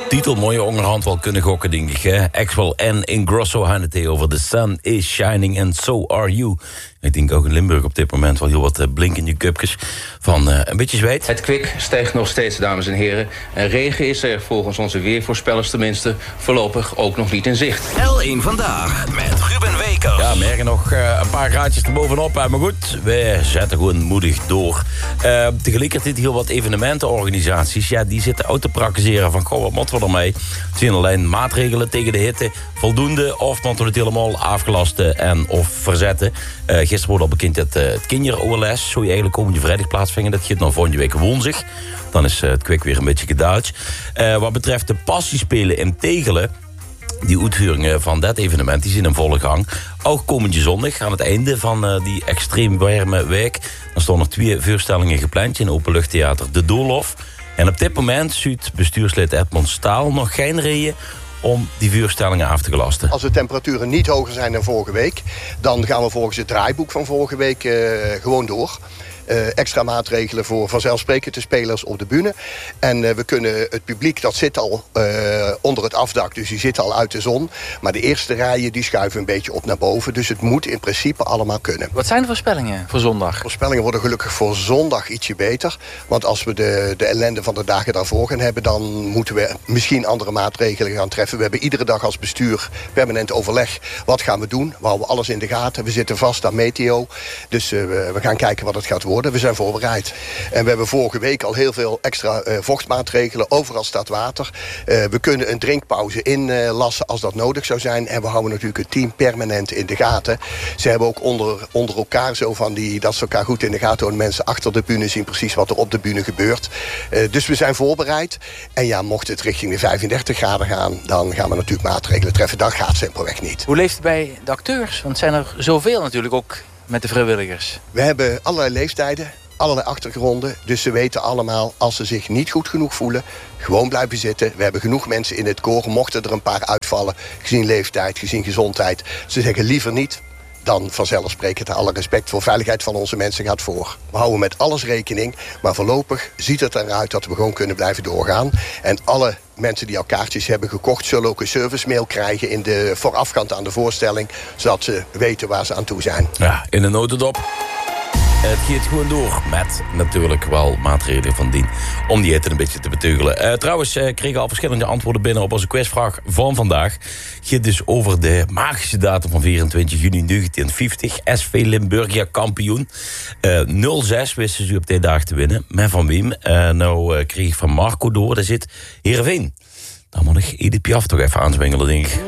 Titel mooie onderhand wel kunnen gokken, denk ik. Hè? Axwell en Ingrosso gaan het over The Sun is Shining and So Are You. Ik denk ook in Limburg op dit moment wel heel wat blinkende cupjes van een beetje zweet. Het kwik stijgt nog steeds, dames en heren. En regen is er volgens onze weervoorspellers tenminste voorlopig ook nog niet in zicht. L1 Vandaag met Ruben Wekers. Ja, merken nog een paar graadjes erbovenop. Maar goed, wij zetten gewoon moedig door. Tegelijkertijd heel wat evenementenorganisaties. Ja, die zitten uit te praktiseren van, goh, wat moeten we ermee? Het zijn alleen maatregelen tegen de hitte. Voldoende of moeten we het helemaal afgelasten en of verzetten. Gisteren wordt al bekend dat het kinder-OLS... zou je eigenlijk komende vrijdag plaatsvinden. Dat gaat nog volgende week woensdag. Dan is het kwik weer een beetje geduid. Wat betreft de passiespelen in Tegelen... die uitvoeringen van dat evenement die zijn in volle gang. Ook komende zondag, aan het einde van die extreem warme week... dan staan nog 2 voorstellingen gepland in Openluchttheater De Doolhof. En op dit moment ziet bestuurslid Edmond Staal nog geen reden... om die vuurstellingen af te gelasten. Als de temperaturen niet hoger zijn dan vorige week... dan gaan we volgens het draaiboek van vorige week gewoon door. Extra maatregelen voor vanzelfsprekend de spelers op de bühne. En we kunnen het publiek, dat zit al onder het afdak... dus die zit al uit de zon. Maar de eerste rijen die schuiven een beetje op naar boven. Dus het moet in principe allemaal kunnen. Wat zijn de voorspellingen voor zondag? Voorspellingen worden gelukkig voor zondag ietsje beter. Want als we de ellende van de dagen daarvoor gaan hebben... dan moeten we misschien andere maatregelen gaan treffen. We hebben iedere dag als bestuur permanent overleg. Wat gaan we doen? We houden alles in de gaten. We zitten vast aan meteo. Dus we gaan kijken wat het gaat worden. We zijn voorbereid. En we hebben vorige week al heel veel extra vochtmaatregelen. Overal staat water. We kunnen een drinkpauze inlassen als dat nodig zou zijn. En we houden natuurlijk het team permanent in de gaten. Ze hebben ook onder elkaar zo van dat ze elkaar goed in de gaten houden. Mensen achter de bühne zien precies wat er op de bühne gebeurt. Dus we zijn voorbereid. En ja, mocht het richting de 35 graden gaan... dan gaan we natuurlijk maatregelen treffen. Dat gaat simpelweg niet. Hoe leeft het bij de acteurs? Want het zijn er zoveel natuurlijk ook... met de vrijwilligers? We hebben allerlei leeftijden, allerlei achtergronden. Dus ze weten allemaal, als ze zich niet goed genoeg voelen... gewoon blijven zitten. We hebben genoeg mensen in het koor. Mochten er een paar uitvallen, gezien leeftijd, gezien gezondheid... ze zeggen liever niet... dan vanzelfsprekend alle respect voor veiligheid van onze mensen gaat voor. We houden met alles rekening, maar voorlopig ziet het eruit dat we gewoon kunnen blijven doorgaan. En alle mensen die al kaartjes hebben gekocht... zullen ook een servicemail krijgen in de voorafgaand aan de voorstelling... zodat ze weten waar ze aan toe zijn. Ja, in een notendop. Het gaat gewoon door met natuurlijk wel maatregelen van dien... om die hitte een beetje te beteugelen. Trouwens, kregen al verschillende antwoorden binnen op onze quizvraag van vandaag. Het gaat dus over de magische datum van 24 juni 1950. SV Limburgia kampioen. 0-6 wisten ze op die dag te winnen. Maar van wem? Nou kreeg ik van Marco door. Daar zit Heerenveen. Dan moet ik Edith Piaf toch even aanzwengelen, denk ik.